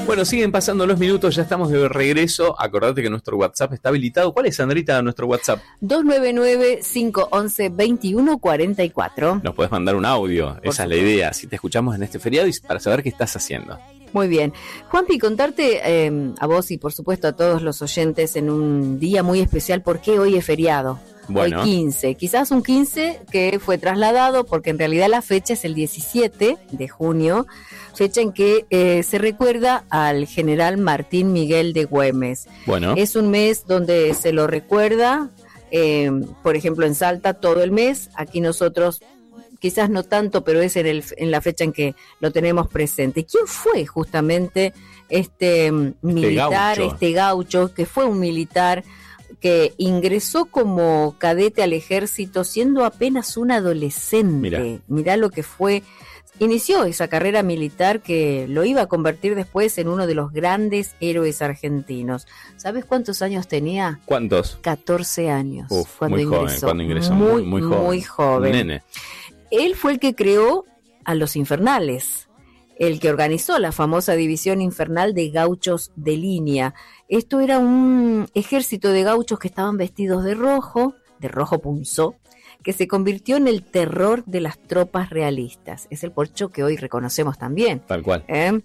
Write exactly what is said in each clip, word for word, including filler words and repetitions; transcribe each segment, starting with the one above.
Bueno, siguen pasando los minutos, ya estamos de regreso. Acordate que nuestro WhatsApp está habilitado. ¿Cuál es, Sandrita, nuestro WhatsApp? dos nueve nueve, cinco once, veintiuno cuarenta y cuatro. Nos podés mandar un audio, Por esa supuesto. es la idea. Si te escuchamos en este feriado y para saber qué estás haciendo. Muy bien. Juanpi, contarte eh, a vos y por supuesto a todos los oyentes en un día muy especial por qué hoy es feriado. Bueno. Hoy quince, quizás un quince que fue trasladado porque en realidad la fecha es el diecisiete de junio, fecha en que eh, se recuerda al general Martín Miguel de Güemes. Bueno. Es un mes donde se lo recuerda, eh, por ejemplo en Salta todo el mes, aquí nosotros quizás no tanto, pero es en, el, en la fecha en que lo tenemos presente. ¿Quién fue justamente este militar, gaucho. este gaucho, que fue un militar que ingresó como cadete al ejército siendo apenas un adolescente? Mirá. Mirá lo que fue. Inició esa carrera militar que lo iba a convertir después en uno de los grandes héroes argentinos. ¿Sabes cuántos años tenía? ¿Cuántos? catorce años. Uf, cuando muy ingresó. joven, cuando ingresó. Muy, Muy, muy joven. muy joven. Un nene. Él fue el que creó a los Infernales, el que organizó la famosa división infernal de gauchos de línea. Esto era un ejército de gauchos que estaban vestidos de rojo, de rojo punzó, que se convirtió en el terror de las tropas realistas. Es el porcho que hoy reconocemos también. Tal cual. ¿Eh?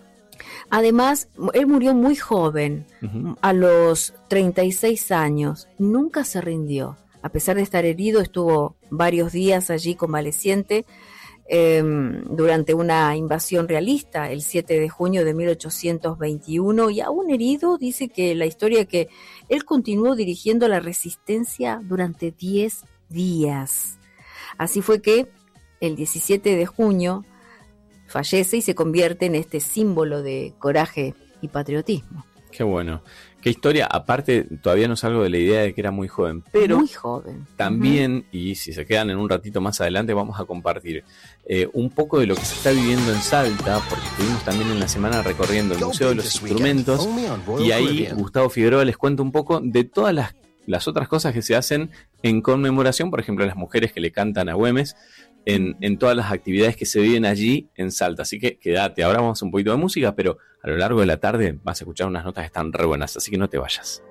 Además, él murió muy joven, Uh-huh. a los treinta y seis años. Nunca se rindió. A pesar de estar herido, estuvo varios días allí convaleciente eh, durante una invasión realista el siete de junio de mil ochocientos veintiuno, y aún herido dice que la historia que él continuó dirigiendo la resistencia durante diez días. Así fue que el diecisiete de junio fallece y se convierte en este símbolo de coraje y patriotismo. Qué bueno. Qué historia. Aparte, todavía no salgo de la idea de que era muy joven. Pero muy joven. también, uh-huh. y si se quedan en un ratito más adelante, vamos a compartir eh, un poco de lo que se está viviendo en Salta, porque estuvimos también en la semana recorriendo el Museo de los Instrumentos, y ahí Gustavo Figueroa les cuenta un poco de todas las, las otras cosas que se hacen en conmemoración, por ejemplo, las mujeres que le cantan a Güemes, en, en todas las actividades que se viven allí en Salta. Así que quédate, ahora vamos a un poquito de música, pero a lo largo de la tarde vas a escuchar unas notas que están re buenas, así que no te vayas.